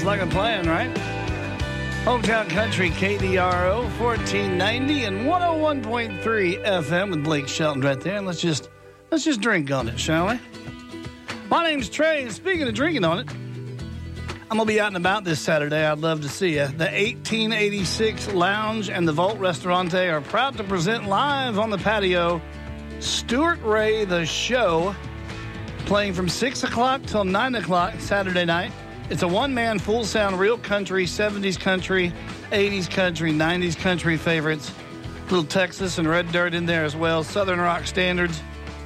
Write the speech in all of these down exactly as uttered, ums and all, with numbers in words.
like a plan, right? Hometown Country, K D R O, fourteen ninety and one oh one point three F M with Blake Shelton right there. And let's just, let's just drink on it, shall we? My name's Trey, and speaking of drinking on it, I'm going to be out and about this Saturday. I'd love to see you. The eighteen eighty-six Lounge and the Vault Restaurante are proud to present live on the patio Stuart Ray The Show, playing from six o'clock till nine o'clock Saturday night. It's a one-man, full-sound, real country, seventies country, eighties country, nineties country favorites. Little Texas and Red Dirt in there as well, Southern rock standards.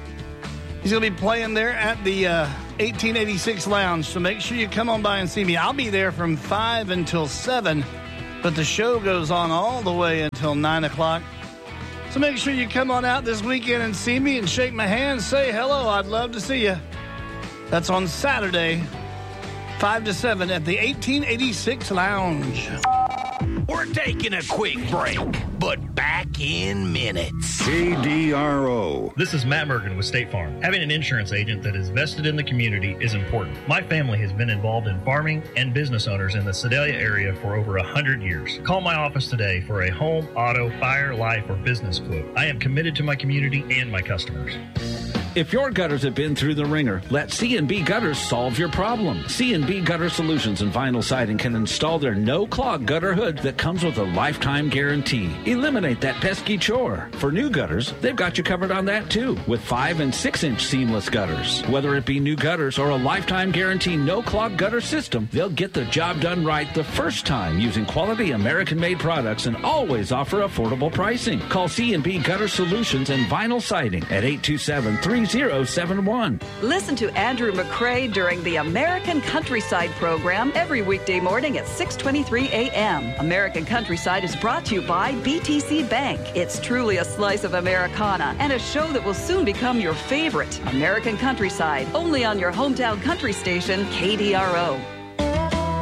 He's going to be playing there at the uh, eighteen eighty-six Lounge, so make sure you come on by and see me. I'll be there from five until seven, but the show goes on all the way until nine o'clock. So make sure you come on out this weekend and see me and shake my hand, say hello. I'd love to see you. That's on Saturday, five to seven at the eighteen eighty-six Lounge. We're taking a quick break, but back in minutes. K D R O. This is Matt Mergen with State Farm. Having an insurance agent that is vested in the community is important. My family has been involved in farming and business owners in the Sedalia area for over one hundred years. Call my office today for a home, auto, fire, life, or business quote. I am committed to my community and my customers. If your gutters have been through the ringer, let C and B Gutters solve your problem. C and B Gutter Solutions and Vinyl Siding can install their no-clog gutter hood that comes with a lifetime guarantee. Eliminate that pesky chore. For new gutters, they've got you covered on that too, with five and six inch seamless gutters. Whether it be new gutters or a lifetime guarantee no-clog gutter system, they'll get the job done right the first time using quality American-made products and always offer affordable pricing. Call C and B Gutter Solutions and Vinyl Siding at eight two seven, three oh seven one. Listen to Andrew McCrae during the American Countryside program every weekday morning at six twenty-three a.m. American Countryside is brought to you by B T C Bank. It's truly a slice of Americana and a show that will soon become your favorite. American Countryside, only on your hometown country station, K D R O.